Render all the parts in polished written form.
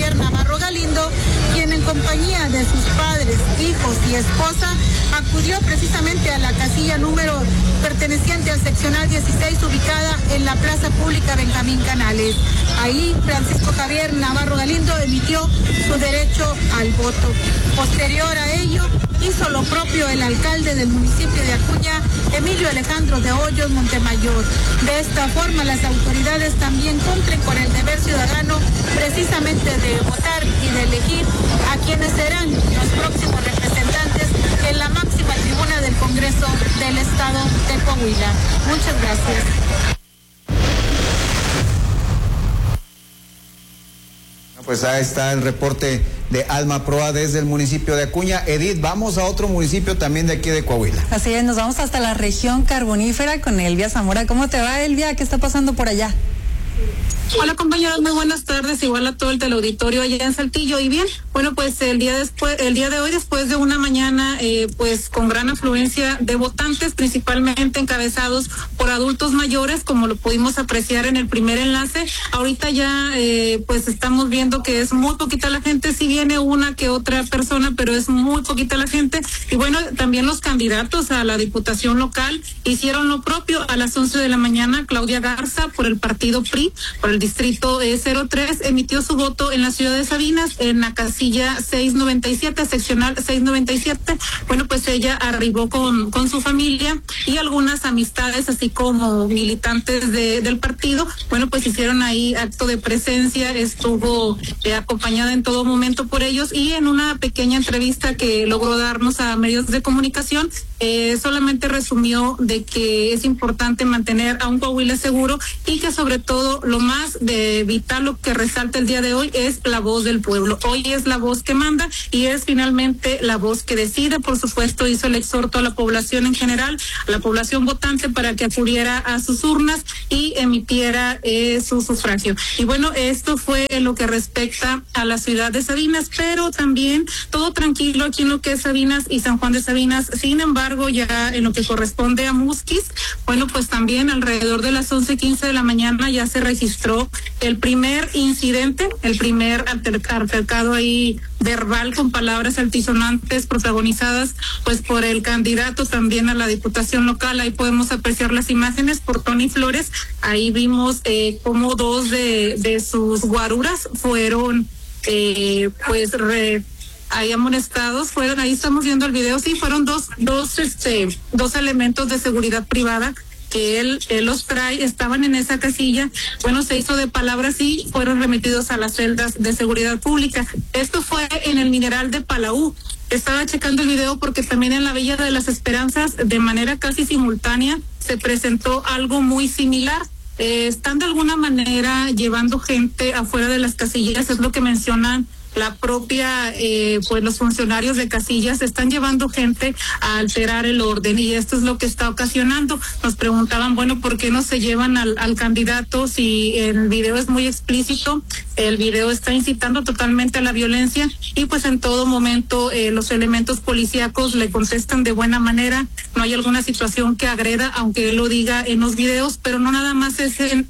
Javier Navarro Galindo, quien en compañía de sus padres, hijos y esposa acudió precisamente a la casilla número perteneciente al seccional 16, ubicada en la Plaza Pública Benjamín Canales. Ahí Francisco Javier Navarro Galindo emitió su derecho al voto. Posterior a ello, hizo lo propio el alcalde del municipio de Acuña, Emilio Alejandro de Hoyos Montemayor. De esta forma, las autoridades también cumplen con el deber ciudadano precisamente de votar y de elegir a quienes serán los próximos representantes en la máxima tribuna del Congreso del Estado de Coahuila. Muchas gracias. Pues ahí está el reporte de Alma Proa desde el municipio de Acuña. Edith, vamos a otro municipio también de aquí de Coahuila. Así es, nos vamos hasta la región carbonífera con Elvia Zamora. ¿Cómo te va, Elvia? ¿Qué está pasando por allá? Hola compañeros, muy buenas tardes, igual a todo el teleauditorio allá en Saltillo. Y bien, bueno, pues el día de hoy, después de una mañana pues con gran afluencia de votantes, principalmente encabezados por adultos mayores, como lo pudimos apreciar en el primer enlace. Ahorita ya pues estamos viendo que es muy poquita la gente, sí viene una que otra persona, pero es muy poquita la gente. Y bueno, también los candidatos a la diputación local hicieron lo propio. A las 11 de la mañana, Claudia Garza, por el partido PRI, por el distrito 03, emitió su voto en la ciudad de Sabinas, en la casilla 697, seccional 697. Bueno, pues ella arribó con su familia y algunas amistades, así como militantes del partido. Bueno, pues hicieron ahí acto de presencia, estuvo acompañada en todo momento por ellos, y en una pequeña entrevista que logró darnos a medios de comunicación, solamente resumió de que es importante mantener a un Coahuila seguro y que sobre todo lo más de vital, lo que resalta el día de hoy, es la voz del pueblo. Hoy es la voz que manda y es finalmente la voz que decide. Por supuesto, hizo el exhorto a la población en general, a la población votante, para que acudiera a sus urnas y emitiera su sufragio. Y bueno, esto fue en lo que respecta a la ciudad de Sabinas, pero también todo tranquilo aquí en lo que es Sabinas y San Juan de Sabinas. Sin embargo, ya en lo que corresponde a Musquis, bueno, pues también alrededor de las 11:15 de la mañana ya se registró el primer incidente, el primer altercado ahí verbal con palabras altisonantes protagonizadas pues por el candidato también a la diputación local. Ahí podemos apreciar las imágenes por Tony Flores. Ahí vimos cómo dos de sus guaruras fueron ahí amonestados, ahí estamos viendo el video, sí, fueron dos elementos de seguridad privada que él los trae, estaban en esa casilla. Bueno, se hizo de palabras y fueron remitidos a las celdas de seguridad pública. Esto fue en el Mineral de Palau. Estaba checando el video porque también en la Villa de las Esperanzas, de manera casi simultánea, se presentó algo muy similar. Están de alguna manera llevando gente afuera de las casillas, es lo que mencionan la propia, pues los funcionarios de casillas están llevando gente a alterar el orden, y esto es lo que está ocasionando. Nos preguntaban, bueno, ¿por qué no se llevan al candidato si el video es muy explícito? El video está incitando totalmente a la violencia, y pues en todo momento los elementos policíacos le contestan de buena manera. No hay alguna situación que agreda, aunque él lo diga en los videos, pero no nada más es en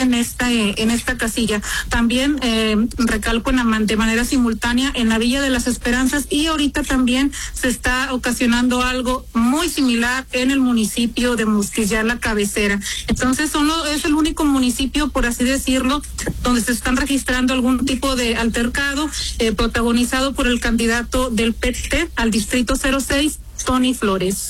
esta casilla. También recalco de manera simultánea en la Villa de las Esperanzas, y ahorita también se está ocasionando algo muy similar en el municipio de Musquis, ya la cabecera. Entonces es el único municipio, por así decirlo, donde se están registrando algún tipo de altercado protagonizado por el candidato del PT al distrito 06, Tony Flores.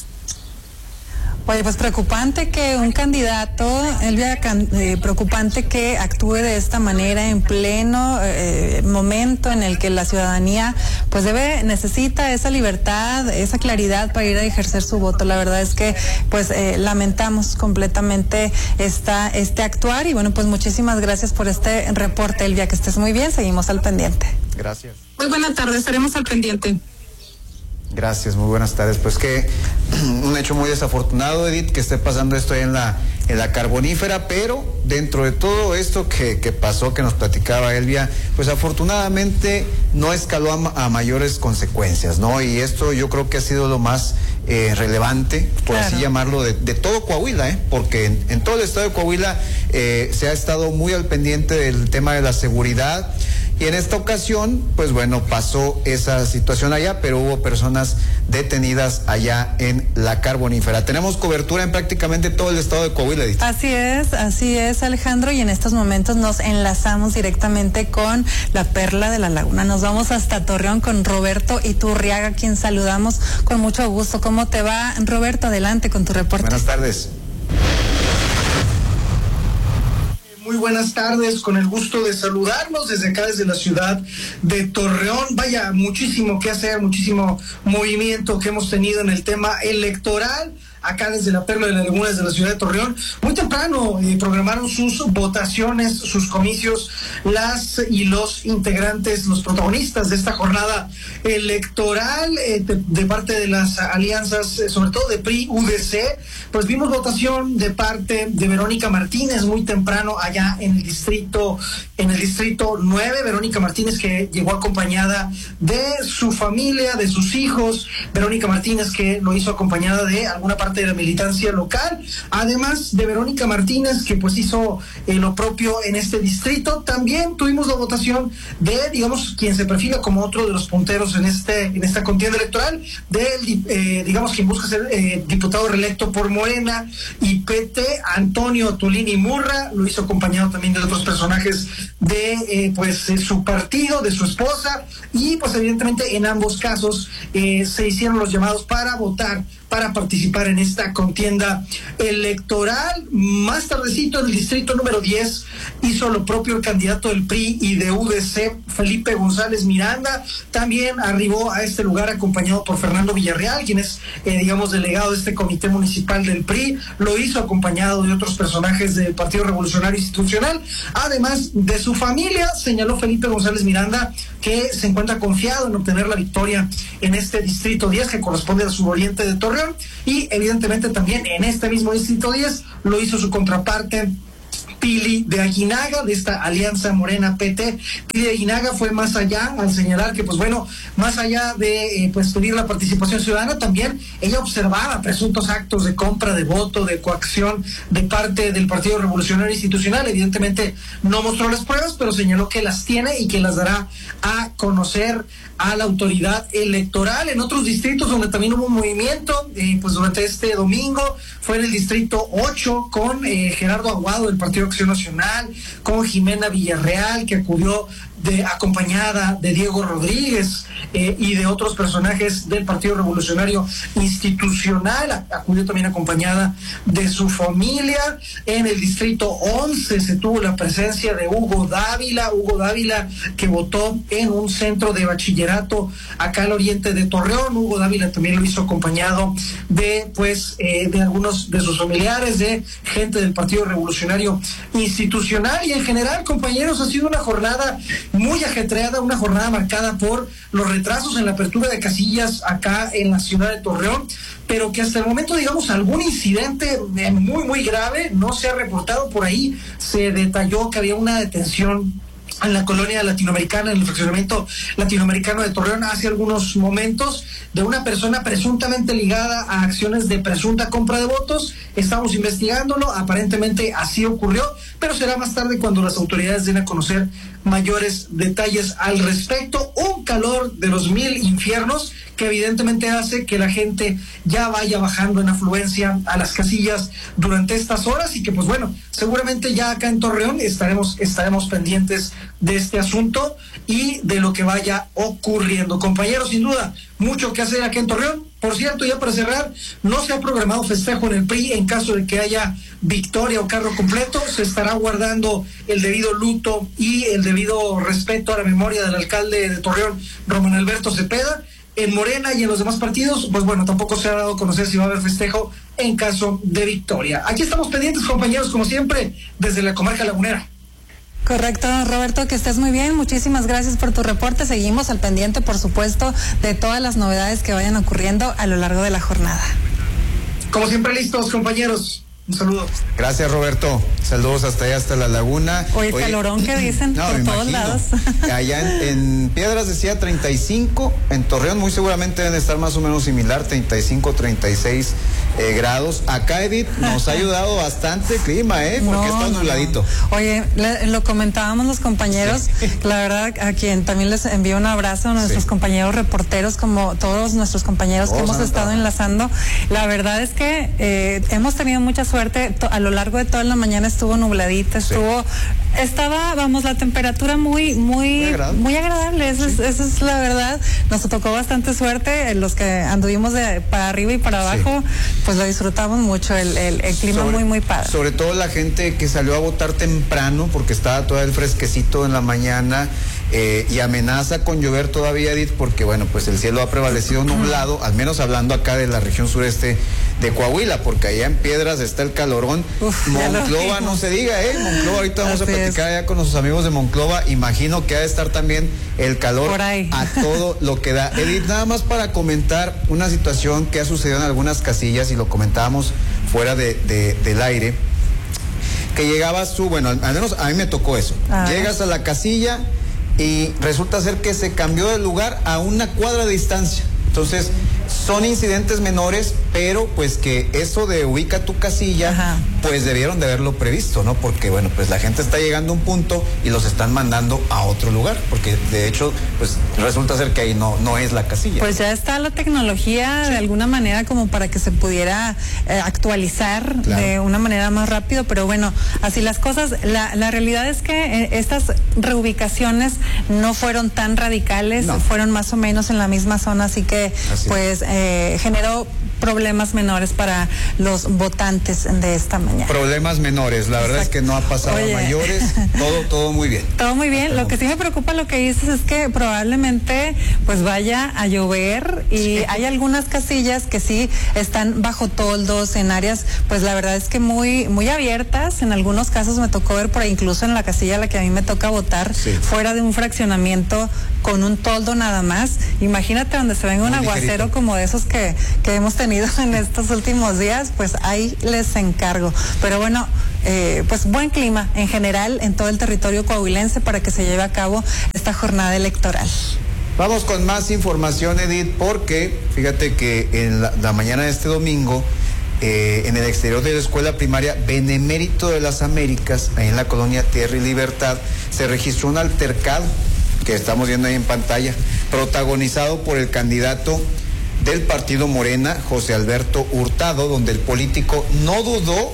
Oye, pues preocupante que un candidato, Elvia, preocupante que actúe de esta manera en pleno momento en el que la ciudadanía pues necesita esa libertad, esa claridad para ir a ejercer su voto. La verdad es que pues lamentamos completamente este actuar, y bueno, pues muchísimas gracias por este reporte, Elvia, que estés muy bien, seguimos al pendiente. Gracias. Muy buena tarde, estaremos al pendiente. Gracias, muy buenas tardes. Pues que un hecho muy desafortunado, Edith, que esté pasando esto ahí en la carbonífera, pero dentro de todo esto que pasó, que nos platicaba Elvia, pues afortunadamente no escaló a mayores consecuencias, ¿no? Y esto yo creo que ha sido lo más relevante, por así llamarlo, de todo Coahuila, porque en todo el estado de Coahuila se ha estado muy al pendiente del tema de la seguridad. y en esta ocasión, pues bueno, pasó esa situación allá, pero hubo personas detenidas allá en la Carbonífera. Tenemos cobertura en prácticamente todo el estado de Coahuila, Edith. Así es, Alejandro, y en estos momentos nos enlazamos directamente con la Perla de la Laguna. Nos vamos hasta Torreón con Roberto Iturriaga, quien saludamos con mucho gusto. ¿Cómo te va, Roberto? Adelante con tu reporte. Buenas tardes. Muy buenas tardes, con el gusto de saludarlos desde acá, desde la ciudad de Torreón. Vaya, muchísimo que hacer, muchísimo movimiento que hemos tenido en el tema electoral. Acá desde la Perla de la Laguna, desde la ciudad de Torreón, muy temprano programaron sus votaciones, sus comicios, las y los integrantes, los protagonistas de esta jornada electoral de parte de las alianzas, sobre todo de PRI-UDC. Pues vimos votación de parte de Verónica Martínez muy temprano allá en el distrito 9, Verónica Martínez, que llegó acompañada de su familia, de sus hijos. Verónica Martínez, que lo hizo acompañada de alguna parte de la militancia local, además de Verónica Martínez, que pues hizo lo propio en este distrito. También tuvimos la votación de, digamos, quien se perfila como otro de los punteros en esta contienda electoral, digamos, quien busca ser diputado reelecto por Morena y PT, Antonio Tulini Murra. Lo hizo acompañado también de otros personajes de su partido, de su esposa, y pues evidentemente en ambos casos se hicieron los llamados para votar, para participar en esta contienda electoral. Más tardecito, en el distrito número 10, hizo lo propio el candidato del PRI y de UDC, Felipe González Miranda. También arribó a este lugar acompañado por Fernando Villarreal, quien es, delegado de este comité municipal del PRI. Lo hizo acompañado de otros personajes del Partido Revolucionario Institucional, además de su familia. Señaló Felipe González Miranda que se encuentra confiado en obtener la victoria en este distrito 10, que corresponde al suroriente de Torreón, y evidentemente también en este mismo distrito 10 lo hizo su contraparte Pili de Aguinaga, de esta alianza Morena-PT. Pili de Aguinaga fue más allá al señalar que, pues bueno, más allá de pedir la participación ciudadana, también ella observaba presuntos actos de compra de voto, de coacción de parte del Partido Revolucionario Institucional. Evidentemente no mostró las pruebas, pero señaló que las tiene y que las dará a conocer a la autoridad electoral. En otros distritos donde también hubo un movimiento, pues durante este domingo, fue en el distrito 8 con Gerardo Aguado del Partido Acción Nacional, con Jimena Villarreal, que acudió acompañada de Diego Rodríguez y de otros personajes del Partido Revolucionario Institucional. Acudió también acompañada de su familia. En el distrito 11 se tuvo la presencia de Hugo Dávila, que votó en un centro de bachillerato acá al oriente de Torreón. Hugo Dávila también lo hizo acompañado de algunos de sus familiares, de gente del Partido Revolucionario Institucional. Y en general, compañeros, ha sido una jornada muy ajetreada, una jornada marcada por los retrasos en la apertura de casillas acá en la ciudad de Torreón, pero que hasta el momento, digamos, algún incidente muy, muy grave no se ha reportado. Por ahí se detalló que había una detención en la colonia latinoamericana, en el fraccionamiento latinoamericano de Torreón, hace algunos momentos, de una persona presuntamente ligada a acciones de presunta compra de votos. Estamos investigándolo, aparentemente así ocurrió, pero será más tarde cuando las autoridades den a conocer mayores detalles al respecto. Un calor de los 1000 infiernos que evidentemente hace que la gente ya vaya bajando en afluencia a las casillas durante estas horas, y que pues bueno, seguramente ya acá en Torreón estaremos pendientes de este asunto y de lo que vaya ocurriendo. Compañeros, sin duda, mucho que hacer aquí en Torreón. Por cierto, ya para cerrar, no se ha programado festejo en el PRI en caso de que haya victoria o carro completo. Se estará guardando el debido luto y el debido respeto a la memoria del alcalde de Torreón, Román Alberto Cepeda. En Morena y en los demás partidos, pues bueno, tampoco se ha dado a conocer si va a haber festejo en caso de victoria. Aquí estamos pendientes, compañeros, como siempre, desde la comarca lagunera. Correcto, Roberto, que estés muy bien. Muchísimas gracias por tu reporte. Seguimos al pendiente, por supuesto, de todas las novedades que vayan ocurriendo a lo largo de la jornada. Como siempre, listos, compañeros. Un saludo. Gracias, Roberto. Saludos hasta allá, hasta la laguna. Oye, calorón que dicen por todos lados. Allá en Piedras decía 35, en Torreón muy seguramente deben estar más o menos similar, 35, 36 grados. Acá, Edith, nos ha ayudado bastante el clima, porque está nubladito. Oye, lo comentábamos los compañeros, sí. La verdad, a quien también les envío un abrazo a nuestros compañeros reporteros, como todos nuestros compañeros que hemos estado enlazando. La verdad es que hemos tenido mucha suerte, a lo largo de toda la mañana estuvo nubladita, estaba, la temperatura muy agradable, esa es la verdad. Nos tocó bastante suerte, los que anduvimos para arriba y para abajo, pues lo disfrutamos mucho, el clima muy padre. Sobre todo la gente que salió a votar temprano, porque estaba todo el fresquecito en la mañana, y amenaza con llover todavía, Edith, porque bueno, pues el cielo ha prevalecido nublado, al menos hablando acá de la región sureste de Coahuila, porque allá en Piedras está el calorón. Monclova no se diga, Monclova, ahorita vamos a platicar allá con nuestros amigos de Monclova, imagino que ha de estar también el calor a todo lo que da. Edith, nada más para comentar una situación que ha sucedido en algunas casillas, y lo comentábamos fuera del aire, que llegabas tú, bueno, al menos a mí me tocó eso, llegas a la casilla y resulta ser que se cambió de lugar a una cuadra de distancia. Entonces, son incidentes menores, pero pues que eso de ubica tu casilla, pues debieron de haberlo previsto, ¿no? Porque bueno, pues la gente está llegando a un punto y los están mandando a otro lugar, porque de hecho, pues resulta ser que ahí no es la casilla. Pues ya está la tecnología de alguna manera como para que se pudiera actualizar de una manera más rápido, pero bueno, así las cosas. La realidad es que estas reubicaciones no fueron tan radicales, fueron más o menos en la misma zona, así que pues generó problemas menores para los votantes de esta mañana. Problemas menores, la verdad es que no ha pasado a mayores, todo muy bien. Todo muy bien, lo que sí me preocupa lo que dices es que probablemente pues vaya a llover y hay algunas casillas que sí están bajo toldos en áreas, pues la verdad es que muy abiertas, en algunos casos me tocó ver por ahí, incluso en la casilla a la que a mí me toca votar, fuera de un fraccionamiento con un toldo nada más. Imagínate donde se venga un aguacero como de esos que hemos tenido en estos últimos días, pues ahí les encargo. Pero bueno, pues buen clima en general en todo el territorio coahuilense para que se lleve a cabo esta jornada electoral. Vamos con más información, Edith, porque fíjate que en la mañana de este domingo, en el exterior de la escuela primaria Benemérito de las Américas, ahí en la colonia Tierra y Libertad, se registró un altercado que estamos viendo ahí en pantalla, protagonizado por el candidato del partido Morena, José Alberto Hurtado, donde el político no dudó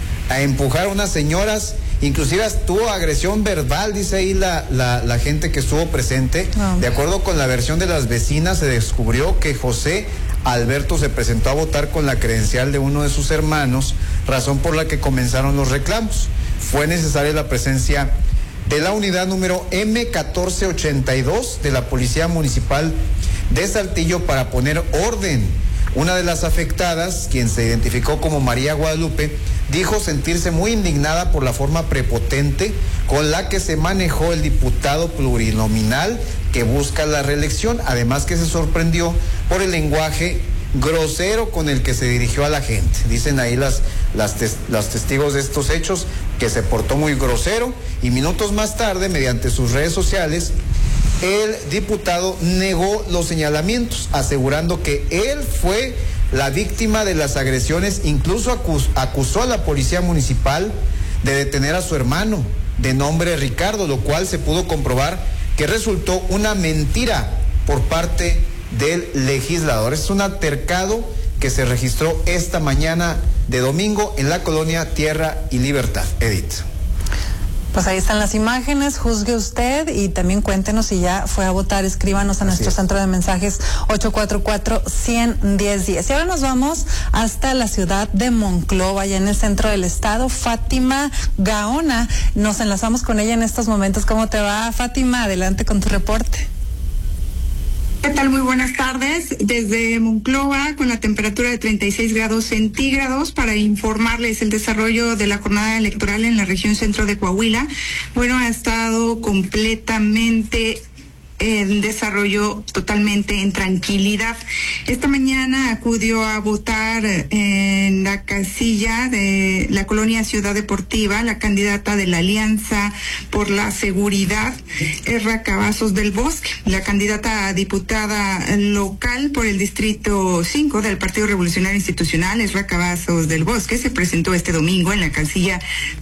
a empujar a unas señoras, inclusive tuvo agresión verbal, dice ahí la gente que estuvo presente. De acuerdo con la versión de las vecinas, se descubrió que José Alberto se presentó a votar con la credencial de uno de sus hermanos, razón por la que comenzaron los reclamos. Fue necesaria la presencia de la unidad número M1482 de la Policía Municipal de Saltillo para poner orden. Una de las afectadas, quien se identificó como María Guadalupe, dijo sentirse muy indignada por la forma prepotente con la que se manejó el diputado plurinominal que busca la reelección, además que se sorprendió por el lenguaje grosero con el que se dirigió a la gente. Dicen ahí las testigos de estos hechos que se portó muy grosero, y minutos más tarde, mediante sus redes sociales, el diputado negó los señalamientos, asegurando que él fue la víctima de las agresiones. Incluso acusó a la policía municipal de detener a su hermano, de nombre Ricardo, lo cual se pudo comprobar que resultó una mentira por parte del legislador. Es un altercado que se registró esta mañana de domingo en la colonia Tierra y Libertad. Edith. Pues ahí están las imágenes, juzgue usted y también cuéntenos si ya fue a votar, escríbanos a nuestro centro de mensajes 844-100-1010. Y ahora nos vamos hasta la ciudad de Monclova, allá en el centro del estado. Fátima Gaona, nos enlazamos con ella en estos momentos. ¿Cómo te va, Fátima? Adelante con tu reporte. ¿Qué tal? Muy buenas tardes. Desde Monclova, con la temperatura de 36 grados centígrados, para informarles el desarrollo de la jornada electoral en la región centro de Coahuila. Bueno, ha estado completamente el desarrollo totalmente en tranquilidad. Esta mañana acudió a votar en la casilla de la colonia Ciudad Deportiva la candidata de la Alianza por la Seguridad, Erra Cavazos del Bosque, la candidata a diputada local por el Distrito 5 del Partido Revolucionario Institucional, Erra Cavazos del Bosque, se presentó este domingo en la casilla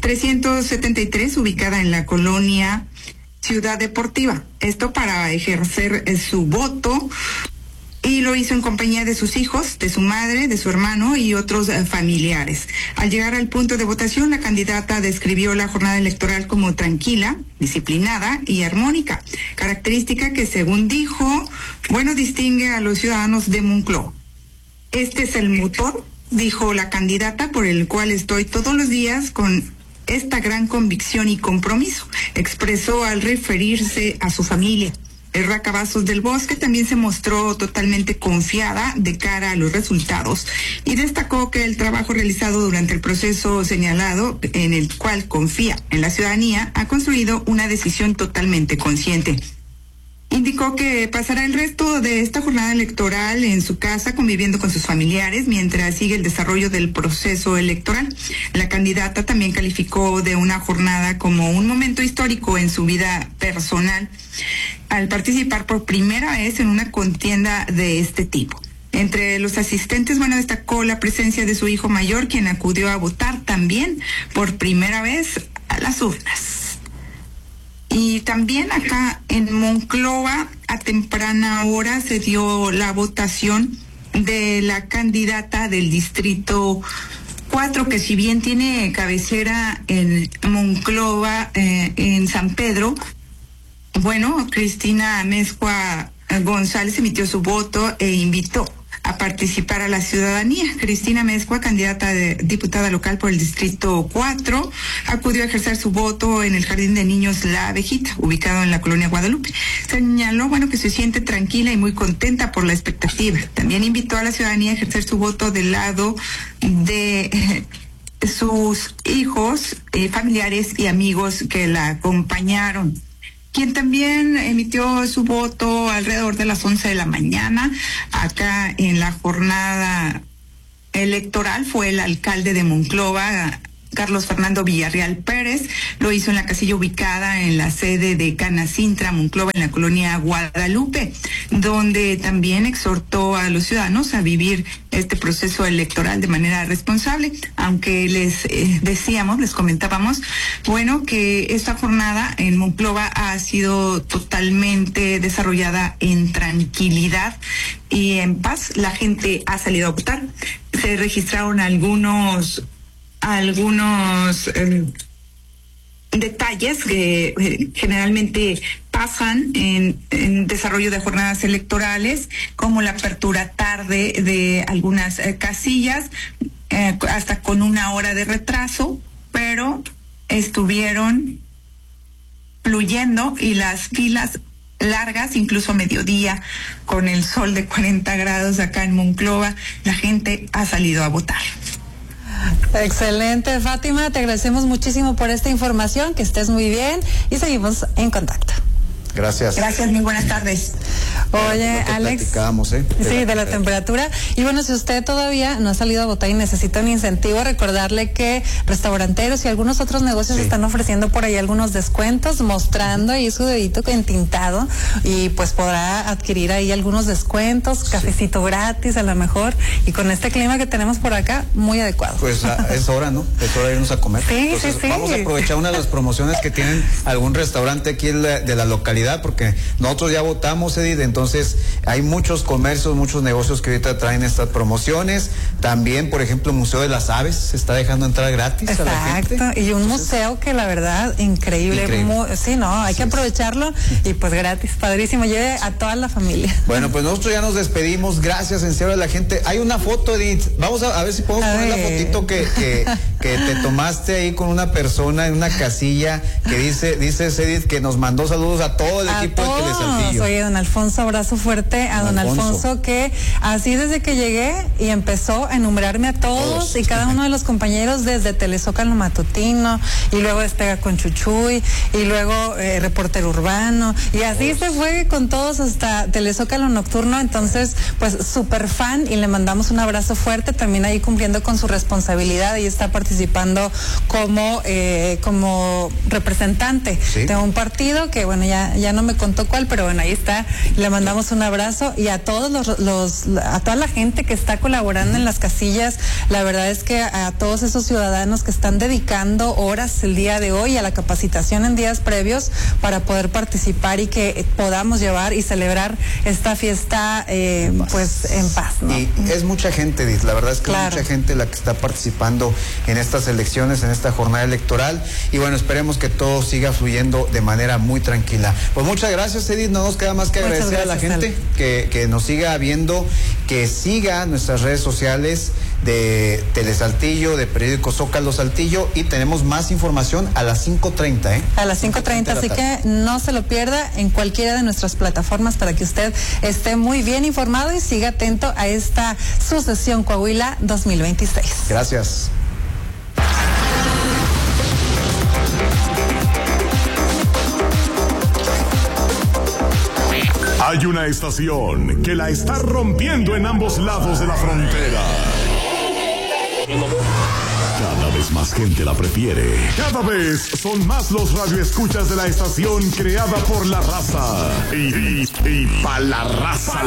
373, ubicada en la colonia Ciudad Deportiva. Esto para ejercer su voto, y lo hizo en compañía de sus hijos, de su madre, de su hermano y otros familiares. Al llegar al punto de votación, la candidata describió la jornada electoral como tranquila, disciplinada y armónica, característica que, según dijo, distingue a los ciudadanos de Monclova. Este es el motor, dijo la candidata, por el cual estoy todos los días con esta gran convicción y compromiso, expresó al referirse a su familia. Erra Cavazos del Bosque también se mostró totalmente confiada de cara a los resultados y destacó que el trabajo realizado durante el proceso señalado, en el cual confía en la ciudadanía, ha construido una decisión totalmente consciente. Indicó que pasará el resto de esta jornada electoral en su casa conviviendo con sus familiares mientras sigue el desarrollo del proceso electoral. La candidata también calificó de una jornada como un momento histórico en su vida personal al participar por primera vez en una contienda de este tipo. Entre los asistentes, destacó la presencia de su hijo mayor, quien acudió a votar también por primera vez a las urnas. Y también acá en Monclova, a temprana hora, se dio la votación de la candidata del Distrito 4, que si bien tiene cabecera en Monclova, en San Pedro, Cristina Amezcua González emitió su voto e invitó a participar a la ciudadanía. Cristina Amezcua, candidata de diputada local por el Distrito 4, acudió a ejercer su voto en el Jardín de Niños La Abejita, ubicado en la colonia Guadalupe. Señaló, que se siente tranquila y muy contenta por la expectativa. También invitó a la ciudadanía a ejercer su voto del lado de sus hijos, familiares y amigos que la acompañaron. Quien también emitió su voto alrededor de las 11 de la mañana, acá en la jornada electoral, fue el alcalde de Monclova, Carlos Fernando Villarreal Pérez. Lo hizo en la casilla ubicada en la sede de Canacintra, Monclova, en la colonia Guadalupe, donde también exhortó a los ciudadanos a vivir este proceso electoral de manera responsable, aunque les comentábamos, que esta jornada en Monclova ha sido totalmente desarrollada en tranquilidad y en paz. La gente ha salido a votar. Se registraron algunos detalles que generalmente pasan en desarrollo de jornadas electorales, como la apertura tarde de algunas casillas, hasta con 1 hora de retraso, pero estuvieron fluyendo y las filas largas, incluso a mediodía, con el sol de 40 grados acá en Monclova, la gente ha salido a votar. Excelente, Fátima, te agradecemos muchísimo por esta información, que estés muy bien y seguimos en contacto. Gracias. Gracias, muy buenas tardes. Oye, Alex. Sí, de la temperatura. Y si usted todavía no ha salido a votar y necesita un incentivo, recordarle que restauranteros y algunos otros negocios están ofreciendo por ahí algunos descuentos, mostrando ahí su dedito entintado, y pues podrá adquirir ahí algunos descuentos, cafecito gratis a lo mejor, y con este clima que tenemos por acá, muy adecuado. Pues es hora, ¿no? Es hora de irnos a comer. Sí, entonces, sí. Vamos a aprovechar una de las promociones que tienen algún restaurante aquí de la localidad, porque nosotros ya votamos, Edith, entonces hay muchos comercios, muchos negocios que ahorita traen estas promociones. También, por ejemplo, el Museo de las Aves se está dejando entrar gratis. Exacto, a la gente. Y un museo que la verdad, increíble. Hay que aprovecharlo y pues gratis, padrísimo, lleve a toda la familia. Bueno, pues nosotros ya nos despedimos, gracias en serio a la gente. Hay una foto, Edith, vamos a ver si podemos poner la fotito que te tomaste ahí con una persona en una casilla que dice Edith que nos mandó saludos a todo el equipo de Telesaltillo. Oye, don Alfonso, abrazo fuerte a don Alfonso, que así desde que llegué y empezó a enumerarme a todos y cada uno de los compañeros desde Telezócalo Matutino y luego Despega con Chuchuy y luego Reportero Urbano y así se fue con todos hasta Telezócalo Nocturno. Entonces, pues súper fan y le mandamos un abrazo fuerte, también ahí cumpliendo con su responsabilidad y está participando como representante de un partido que bueno, ya no me contó cuál, pero bueno, ahí está. Le mandamos un abrazo y a todos a toda la gente que está colaborando en las casillas. La verdad es que a todos esos ciudadanos que están dedicando horas el día de hoy a la capacitación en días previos para poder participar y que podamos llevar y celebrar esta fiesta pues en paz, ¿no? Y es mucha gente, Edith, la verdad es que es mucha gente la que está participando en estas elecciones, en esta jornada electoral y bueno, esperemos que todo siga fluyendo de manera muy tranquila. Pues muchas gracias, Edith, no nos queda más que agradecer a la gente que nos siga viendo, que siga nuestras redes sociales de Telesaltillo, de Periódico Zócalo Saltillo y tenemos más información a las 5:30, A las 5:30, así que no se lo pierda en cualquiera de nuestras plataformas para que usted esté muy bien informado y siga atento a esta sucesión Coahuila 2026. Gracias. Hay una estación que la está rompiendo en ambos lados de la frontera. Cada vez más gente la prefiere. Cada vez son más los radioescuchas de la estación creada por la raza. Y pa' la raza.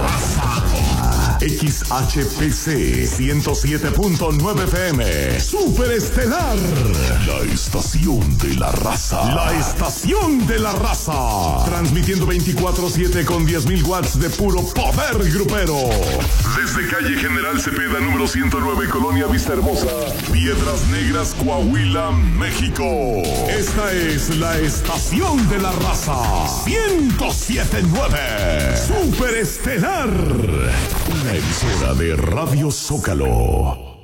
XHPC 107.9 FM. Superestelar. La estación de la raza. La estación de la raza. Transmitiendo 24/7 con 10,000 watts de puro poder grupero. Desde calle General Cepeda, número 109, Colonia Vista Hermosa, Piedras Negras, Coahuila, México. Esta es la estación de la raza. 107.9. Superestelar. Una emisora de Radio Zócalo.